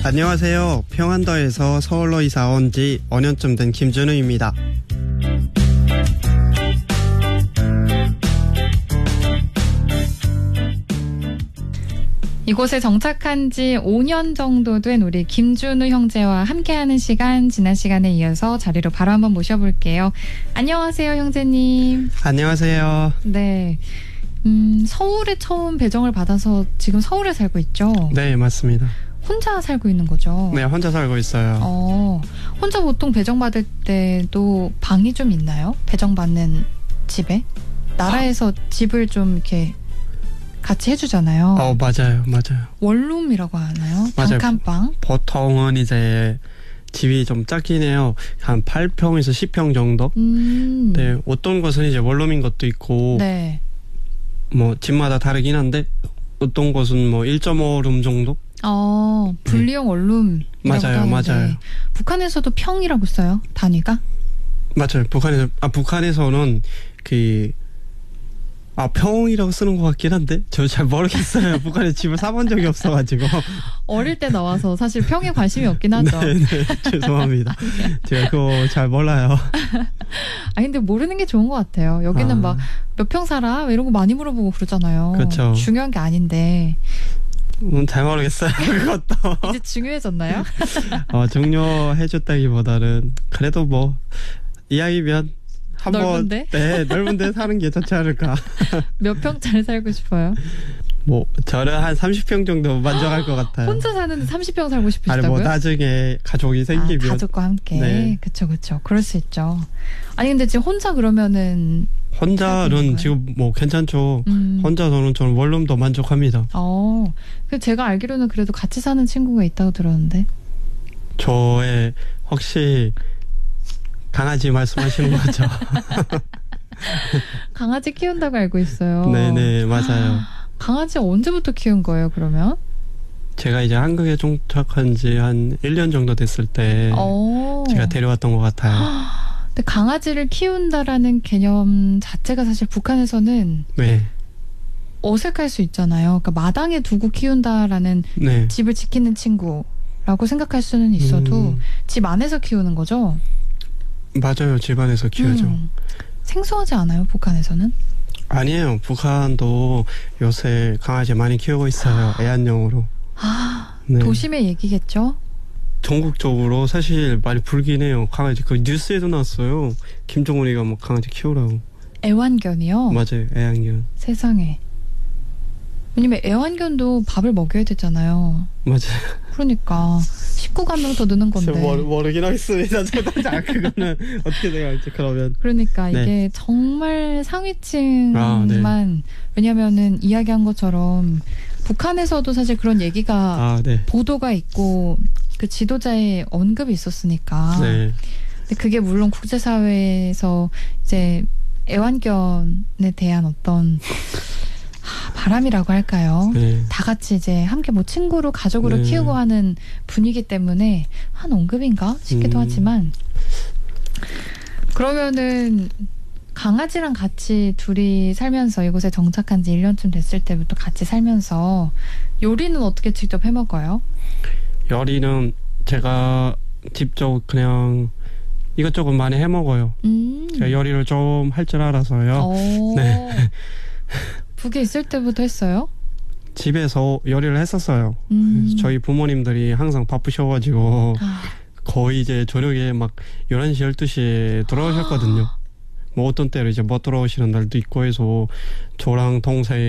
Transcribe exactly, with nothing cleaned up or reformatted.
안녕하세요. 평안도에서 서울로 이사 온 지 오 년쯤 된 김준우입니다. 이곳에 정착한 지 오 년 정도 된 우리 김준우 형제와 함께하는 시간, 지난 시간에 이어서 자리로 바로 한번 모셔볼게요. 안녕하세요, 형제님. 안녕하세요. 네. 음, 서울에 처음 배정을 받아서 지금 서울에 살고 있죠? 네, 맞습니다. 혼자 살고 있는 거죠? 네, 혼자 살고 있어요. 어, 혼자 보통 배정받을 때도 방이 좀 있나요? 배정받는 집에? 나라에서 아. 집을 좀 이렇게 같이 해주잖아요. 어, 맞아요, 맞아요. 원룸이라고 하나요? 맞아요. 단칸방? 보통은 이제 집이 좀 작긴 해요. 한 팔 평에서 십 평 정도? 음. 네, 어떤 곳은 이제 원룸인 것도 있고, 네. 뭐, 집마다 다르긴 한데, 어떤 곳은 뭐 일 점 오 룸 정도? 어, 분리형 원룸. 맞아요, 맞아요. 북한에서도 평이라고 써요, 단위가? 맞아요. 북한에서, 아, 북한에서는 그, 아, 평이라고 쓰는 것 같긴 한데 저 잘 모르겠어요. 북한에 집을 사본 적이 없어가지고. 어릴 때 나와서 사실 평에 관심이 없긴 하죠. 네네, 죄송합니다. 제가 그거 잘 몰라요. 아 근데 모르는 게 좋은 것 같아요. 여기는 아. 막 몇 평 살아? 이런 거 많이 물어보고 그러잖아요. 그렇죠. 중요한 게 아닌데. 음, 잘 모르겠어요. 그것도. 이제 중요해졌나요? 어, 중요해졌다기보다는 그래도 뭐 이왕이면 한번 넓은데? 네, 넓은데 사는 게 좋지 않을까. 몇 평짜리 살고 싶어요? 뭐 저는 한 삼십 평 정도 만족할 것 같아요. 혼자 사는데 삼십 평 살고 싶으시다고요? 아니 뭐 나중에 가족이 생기면. 아, 가족과 함께. 네. 그쵸 그쵸. 그럴 수 있죠. 아니 근데 지금 혼자 그러면은 혼자는 지금 뭐 괜찮죠. 음. 혼자서는 저는 원룸도 만족합니다. 어, 그 제가 알기로는 그래도 같이 사는 친구가 있다고 들었는데. 저의 혹시 강아지 말씀하시는 거죠? 강아지 키운다고 알고 있어요. 네네, 맞아요. 강아지 언제부터 키운 거예요, 그러면? 제가 이제 한국에 정착한 지 한 일 년 정도 됐을 때 오. 제가 데려왔던 것 같아요. 근데 강아지를 키운다라는 개념 자체가 사실 북한에서는 네. 어색할 수 있잖아요. 그러니까 마당에 두고 키운다라는 네. 집을 지키는 친구라고 생각할 수는 있어도 음. 집 안에서 키우는 거죠? 맞아요. 집안에서 키우죠. 음. 생소하지 않아요, 북한에서는? 아니에요. 북한도 요새 강아지 많이 키우고 있어요. 애완용으로. 아, 네. 도심의 얘기겠죠? 전국적으로 사실 많이 불긴 해요. 강아지. 그 뉴스에도 나왔어요. 김정은이가 뭐 강아지 키우라고. 애완견이요? 맞아요. 애완견. 세상에. 왜냐면 애완견도 밥을 먹여야 되잖아요. 맞아요. 그러니까 식구가 한 명 더 느는 건데. 모르, 모르긴 하겠습니다. 자, 그거는 어떻게 돼갈지 그러면. 그러니까 네. 이게 정말 상위층만 아, 네. 왜냐면은 이야기한 것처럼 북한에서도 사실 그런 얘기가 아, 네. 보도가 있고 그 지도자의 언급이 있었으니까. 네. 근데 그게 물론 국제사회에서 이제 애완견에 대한 어떤 하, 바람이라고 할까요? 네. 다 같이 이제 함께 뭐 친구로 가족으로 네. 키우고 하는 분위기 때문에 한 언급인가 싶기도 음. 하지만 그러면은 강아지랑 같이 둘이 살면서 이곳에 정착한 지 일 년쯤 됐을 때부터 같이 살면서 요리는 어떻게 직접 해 먹어요? 요리는 제가 직접 그냥 이것저것 많이 해 먹어요. 음. 제가 요리를 좀 할 줄 알아서요. 오. 네. 북에 있을 때부터 했어요? 집에서 요리를 했었어요. 음. 저희 부모님들이 항상 바쁘셔가지고 아. 거의 이제 저녁에 막 열한 시, 열두 시에 돌아오셨거든요. 뭐 어떤 때로 이제 못 돌아오시는 날도 있고 해서 저랑 동생